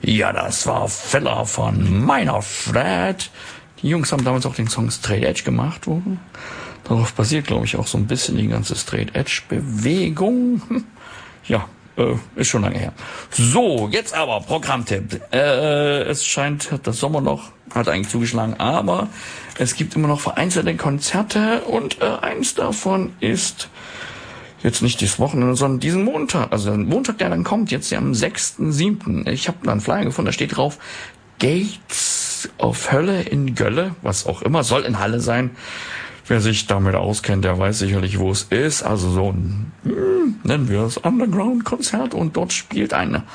Ja, das war Filler von Minor Threat. Die Jungs haben damals auch den Song Straight Edge gemacht. Darauf basiert, glaube ich, auch so ein bisschen die ganze Straight Edge Bewegung. Ja, ist schon lange her. So, jetzt aber Programmtipp. Es scheint, das Sommerloch hat eigentlich zugeschlagen, aber es gibt immer noch vereinzelte Konzerte und eins davon ist jetzt nicht dieses Wochenende, sondern diesen Montag. Also der Montag, der dann kommt, jetzt ja am 6.7. Ich habe da einen Flyer gefunden, da steht drauf Gates of Hölle in Gölle, was auch immer, soll in Halle sein. Wer sich damit auskennt, der weiß sicherlich, wo es ist. Also so ein, nennen wir es Underground-Konzert und dort spielt ein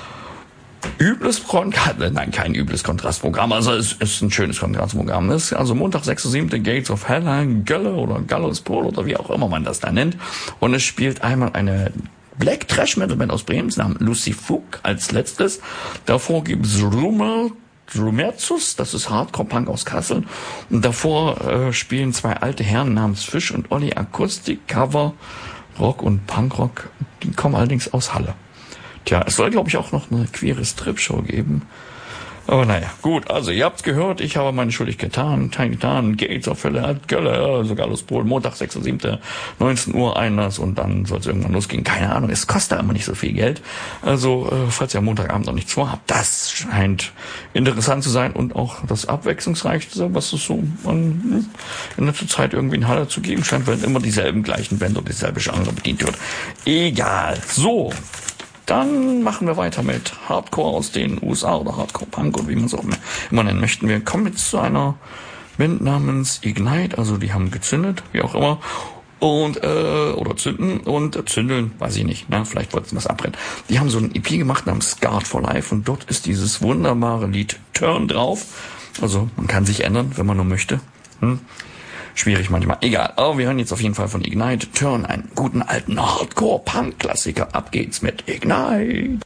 kein übles Kontrastprogramm, also es ist ein schönes Kontrastprogramm. Es ist also Montag, 6.7. Gates of Hell, Gölle oder Gallows Pole oder wie auch immer man das da nennt. Und es spielt einmal eine Black Trash Metal Band aus Bremen namens Lucy Fook als letztes. Davor gibt es Rumerzus, das ist Hardcore Punk aus Kassel. Und davor spielen zwei alte Herren namens Fisch und Olli Akustik, Cover, Rock und Punkrock. Die kommen allerdings aus Halle. Tja, es soll, glaube ich, auch noch eine queere Strip-Show geben. Aber naja, gut, also ihr habt's gehört, ich habe meine Schuldigkeit getan. Gates of Hölle, Gölle, sogar los Polen, Montag, 6.7., 19 Uhr Einlass und dann soll es irgendwann losgehen. Keine Ahnung, es kostet immer nicht so viel Geld. Also, falls ihr am Montagabend noch nichts vorhabt, das scheint interessant zu sein und auch das Abwechslungsreichste, was es so in letzter Zeit irgendwie in Halle zu geben scheint, weil immer dieselben gleichen Bände und dieselbe Genre bedient wird. Egal. So. Dann machen wir weiter mit Hardcore aus den USA oder Hardcore Punk und wie man es auch immer nennen möchten. Wir kommen jetzt zu einer Band namens Ignite, also die haben gezündet, wie auch immer, und oder zünden und zündeln, weiß ich nicht, vielleicht wollten sie was abbrennen. Die haben so ein EP gemacht namens Scarred for Life und dort ist dieses wunderbare Lied Turn drauf. Also man kann sich ändern, wenn man nur möchte. Schwierig manchmal. Egal. Aber wir hören jetzt auf jeden Fall von Ignite Turn, einen guten alten Hardcore-Punk-Klassiker. Ab geht's mit Ignite.